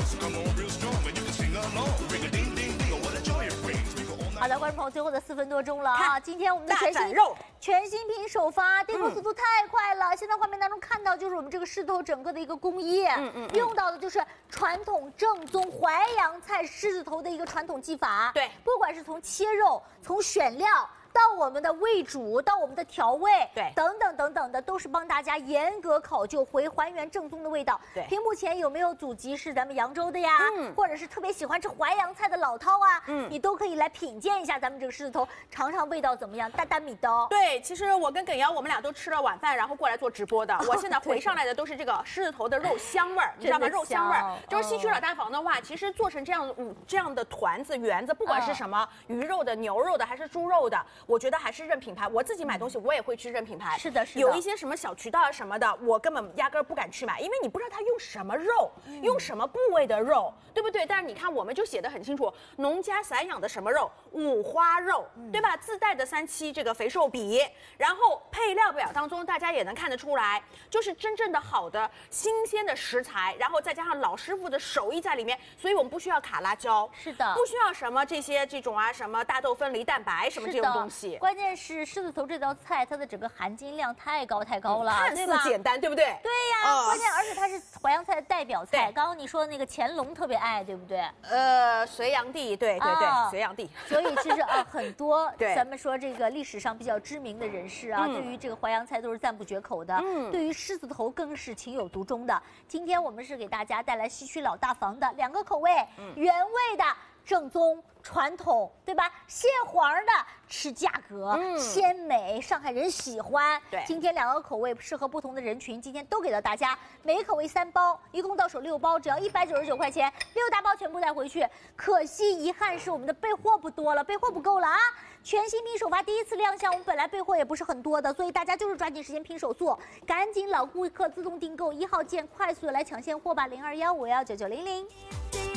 好的，观众朋友，最后的4分多钟了啊！今天我们的全新品首发，订货速度太快了。现在画面当中看到就是我们这个狮子头整个的一个工艺，用到的就是传统正宗淮扬菜狮子头的一个传统技法。 对， 不管是从切肉，从选料。到我们的味煮，到我们的调味， 对， 等等等等的，都是帮大家严格考究，还原正宗的味道。 对， 屏幕前有没有祖籍是咱们扬州的呀？或者是特别喜欢吃淮扬菜的老饕啊？你都可以来品鉴一下咱们这个狮子头，尝尝味道怎么样？大大米的。 对，其实我跟耿瑶我们俩都吃了晚饭，然后过来做直播的。我现在回上来的都是这个狮子头的肉香味儿，你知道吗？肉香味儿，就是西区老大房的话，其实做成这样的团子、圆子，不管是什么鱼肉的、牛肉的还是猪肉的，我觉得还是认品牌。我自己买东西我也会去认品牌。 是的，是的。 有一些什么小渠道啊什么的，我根本压根儿不敢去买，因为你不知道它用什么肉，用什么部位的肉，对不对？但是你看我们就写的很清楚，农家散养的什么肉，五花肉，对吧？自带的3期这个肥瘦比，然后配料表当中大家也能看得出来，就是真正的好的新鲜的食材，然后再加上老师傅的手艺在里面，所以我们不需要卡拉胶， 是的， 不需要什么这种啊什么大豆分离蛋白什么这种东西。 关键是狮子头这道菜，它的整个含金量太高了， 看似简单，对不对？ 对呀，关键而且它是淮扬菜的代表菜。刚刚你说的那个乾隆特别爱，对不对？ 隋炀帝，对，隋炀帝。 所以其实很多咱们说这个历史上比较知名的人士啊，对于这个淮扬菜都是赞不绝口的。对于狮子头更是情有独钟的。今天我们是给大家带来西区老大房的2个口味，原味的。正宗传统，对吧？蟹黄的吃价格，鲜美，上海人喜欢。 对， 今天2个口味适合不同的人群，今天都给到大家，每口味3包，一共到手6包，只要199块钱，6大包全部带回去。可惜遗憾是我们的备货不多了，备货不够了啊！全新品首发第1次亮相，我们本来备货也不是很多的，所以大家就是抓紧时间拼手速，赶紧老顾客自动订购1号键，快速的来抢现货吧，0215519900。